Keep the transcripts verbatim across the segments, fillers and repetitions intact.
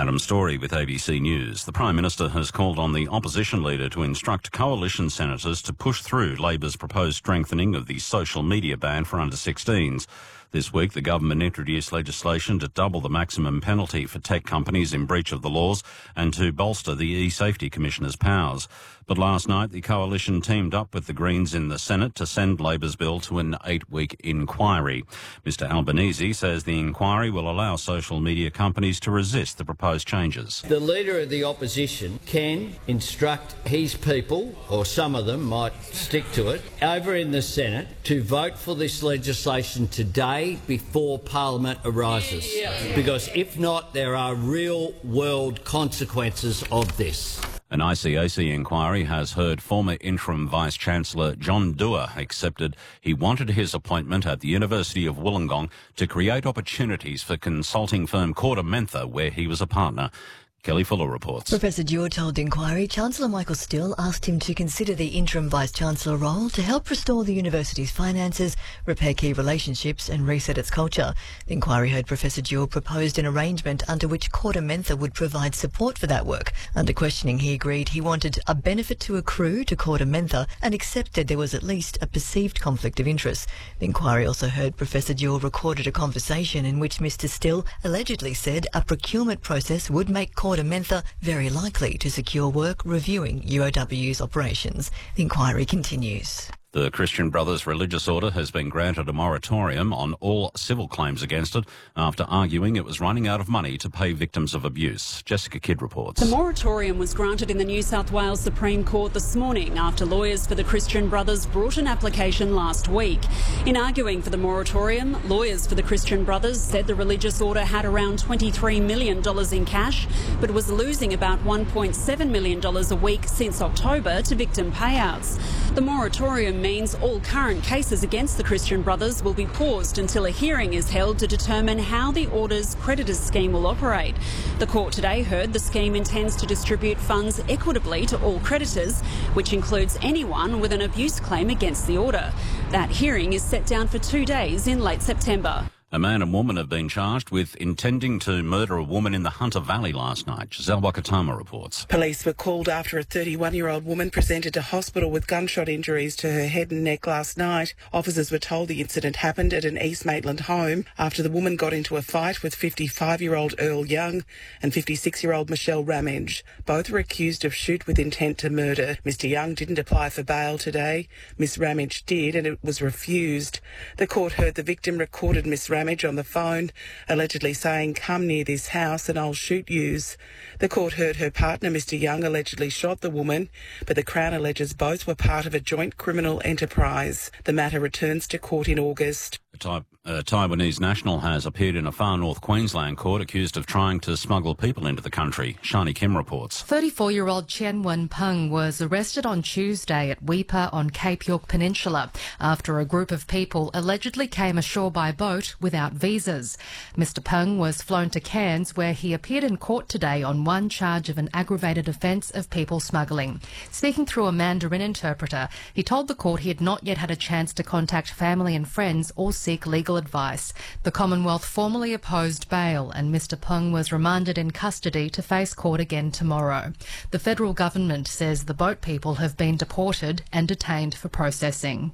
Adam Story with A B C News. The Prime Minister has called on the opposition leader to instruct coalition senators to push through Labor's proposed strengthening of the social media ban for under sixteens. This week, the government introduced legislation to double the maximum penalty for tech companies in breach of the laws and to bolster the e-Safety Commissioner's powers. But last night, the coalition teamed up with the Greens in the Senate to send Labor's bill to an eight-week inquiry. Mister Albanese says the inquiry will allow social media companies to resist the proposed changes. The Leader of the Opposition can instruct his people, or some of them might stick to it, over in the Senate to vote for this legislation today before Parliament arises. Because if not, there are real-world consequences of this. An I C A C inquiry has heard former interim Vice-Chancellor John Dewar accepted he wanted his appointment at the University of Wollongong to create opportunities for consulting firm KordaMentha, where he was a partner. Kelly Fuller reports. Professor Dewar told the inquiry Chancellor Michael Still asked him to consider the interim Vice-Chancellor role to help restore the university's finances, repair key relationships and reset its culture. The inquiry heard Professor Dewar proposed an arrangement under which KordaMentha would provide support for that work. Under questioning, he agreed he wanted a benefit to accrue to KordaMentha and accepted there was at least a perceived conflict of interest. The inquiry also heard Professor Dewar recorded a conversation in which Mister Still allegedly said a procurement process would make KordaMentha very likely to secure work reviewing U O W's operations. The inquiry continues. The Christian Brothers religious order has been granted a moratorium on all civil claims against it after arguing it was running out of money to pay victims of abuse. Jessica Kidd reports. The moratorium was granted in the New South Wales Supreme Court this morning after lawyers for the Christian Brothers brought an application last week. In arguing for the moratorium, lawyers for the Christian Brothers said the religious order had around twenty-three million dollars in cash but was losing about one point seven million dollars a week since October to victim payouts. The moratorium means all current cases against the Christian Brothers will be paused until a hearing is held to determine how the order's creditors scheme will operate. The court today heard the scheme intends to distribute funds equitably to all creditors, which includes anyone with an abuse claim against the order. That hearing is set down for two days in late September. A man and woman have been charged with intending to murder a woman in the Hunter Valley last night. Giselle Wakatama reports. Police were called after a thirty-one-year-old woman presented to hospital with gunshot injuries to her head and neck last night. Officers were told the incident happened at an East Maitland home after the woman got into a fight with fifty-five-year-old Earl Young and fifty-six-year-old Michelle Ramage. Both were accused of shoot with intent to murder. Mister Young didn't apply for bail today. Miss Ramage did, and it was refused. The court heard the victim recorded Miss Ramage on the phone, allegedly saying, "Come near this house and I'll shoot yous." The court heard her partner, Mister Young, allegedly shot the woman, but the Crown alleges both were part of a joint criminal enterprise. The matter returns to court in August. A uh, Taiwanese national has appeared in a far north Queensland court accused of trying to smuggle people into the country. Shani Kim reports. thirty-four-year-old Chen Wen-peng was arrested on Tuesday at Weipa on Cape York Peninsula after a group of people allegedly came ashore by boat without visas. Mister Peng was flown to Cairns, where he appeared in court today on one charge of an aggravated offence of people smuggling. Speaking through a Mandarin interpreter, he told the court he had not yet had a chance to contact family and friends or seek legal advice. The Commonwealth formally opposed bail, and Mister Peng was remanded in custody to face court again tomorrow. The federal government says the boat people have been deported and detained for processing.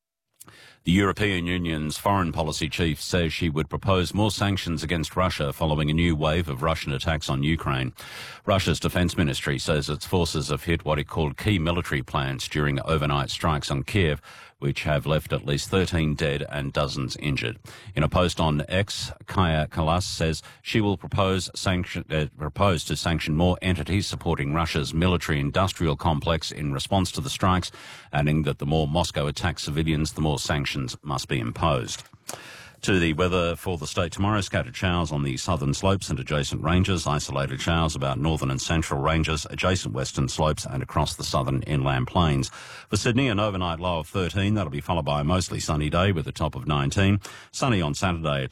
The European Union's foreign policy chief says she would propose more sanctions against Russia following a new wave of Russian attacks on Ukraine. Russia's defence ministry says its forces have hit what it called key military plants during overnight strikes on Kiev, which have left at least thirteen dead and dozens injured. In a post on X, Kaja Kallas says she will propose, sanction, uh, propose to sanction more entities supporting Russia's military-industrial complex in response to the strikes, adding that the more Moscow attacks civilians, the more sanctions must be imposed. To the weather for the state tomorrow, scattered showers on the southern slopes and adjacent ranges, isolated showers about northern and central ranges, adjacent western slopes and across the southern inland plains. For Sydney, an overnight low of thirteen, that'll be followed by a mostly sunny day with a top of nineteen. Sunny on Saturday at